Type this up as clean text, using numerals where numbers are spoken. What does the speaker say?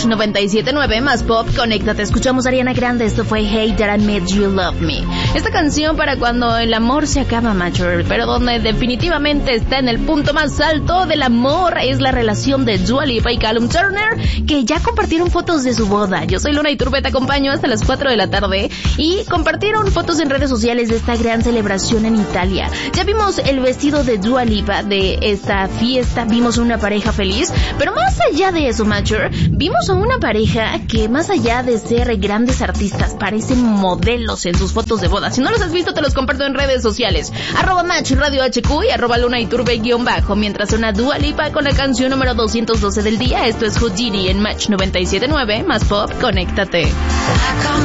Match 97.9 más pop, conéctate. Escuchamos a Ariana Grande, esto fue Hey That I Made You Love Me. Esta canción para cuando el amor se acaba, Matcher, pero donde definitivamente está en el punto más alto del amor es la relación de Dua Lipa y Callum Turner, que ya compartieron fotos de su boda. Yo soy Luna Iturbe, te acompaño hasta las 4 de la tarde y compartieron fotos en redes sociales de esta gran celebración en Italia. Ya vimos el vestido de Dua Lipa de esta fiesta, vimos una pareja feliz, pero más allá de eso, Matcher, vimos a una pareja que más allá de ser grandes artistas parecen modelos en sus fotos de boda. Si no los has visto, te los comparto en redes sociales, @Match Radio HQ y @Luna Iturbe _ mientras suena Dua Lipa con la canción número 212 del día. Esto es Houdini en Match 97.9 más pop, conéctate.